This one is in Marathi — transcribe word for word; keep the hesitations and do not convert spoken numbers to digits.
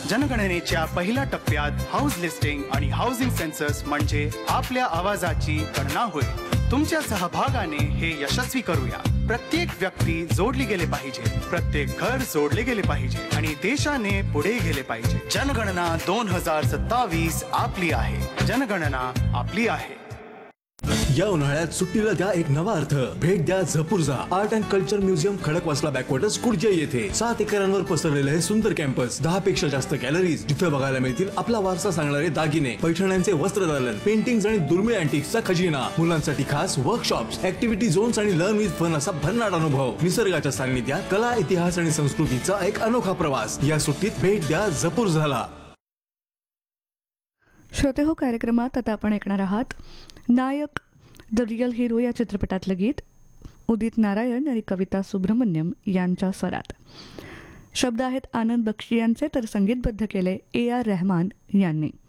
जनगणनेच्या पहिल्या टप्प्यात हाऊस लिस्टिंग आणि हाऊसिंग सेन्सस म्हणजे आपल्या आवाजाची गणना होईल. तुमच्या सहभागाने हे यशस्वी करूया. प्रत्येक व्यक्ती जोडली गेले पाहिजे, प्रत्येक घर जोडले गेले पाहिजे आणि देशाने पुढे गेले पाहिजे. जनगणना दोन हजार सत्तावीस आपली आहे. जनगणना आपली आहे. या उन्हाळ्यात सुट्टीला द्या एक नवा अर्थ. भेट द्या Zapurza art and culture museum, Khadakwasla backwaters, कुडजे येथे. सात एकरांवर पसरलेले हे सुंदर कॅम्पस, दहा पेक्षा जास्त गॅलरीज, जिथे बघायला मिळतील आपला वारसा सांगणारे दागिने, पैठण्यांचे वस्त्रदालन, पेंटिंग्स आणि दुर्मिळ अँटिक्सचा खजिना. मुलांसाठी खास वर्कशॉप्स, ऍक्टिव्हिटी झोन्स आणि लर्न विथ फन असा भन्नाट अनुभव. निसर्गाच्या सान्निध्यात कला, इतिहास आणि संस्कृतीचा एक अनोखा प्रवास. या सुट्टीत भेट द्या झपूर्झाला. श्रोते हो, कार्यक्रमात आता आपण ऐकणार आहात नायक द रिअल हिरो या चित्रपटातलं गीत उदित नारायण आणि कविता सुब्रमण्यम यांच्या स्वरात. शब्द आहेत आनंद बक्षी यांचे, तर संगीतबद्ध केले ए आर रहमान यांनी.